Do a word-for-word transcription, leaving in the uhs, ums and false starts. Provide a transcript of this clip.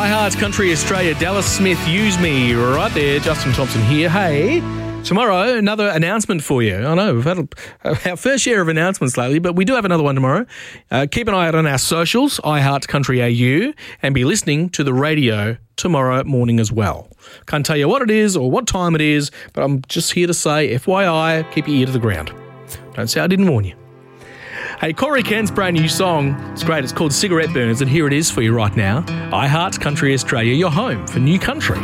I Heart Country Australia. Dallas Smith, Use Me, right there. Justin Thompson here. Hey, tomorrow, another announcement for you. I know, we've had a, our first share of announcements lately, but we do have another one tomorrow. Uh, keep an eye out on our socials, I Heart Country A U, and be listening to the radio tomorrow morning as well. Can't tell you what it is or what time it is, but I'm just here to say, F Y I, keep your ear to the ground. Don't say I didn't warn you. Hey, Corey Kent's brand new song. It's great. It's called Cigarette Burns, and here it is for you right now. I Heart Country Australia, your home for new country.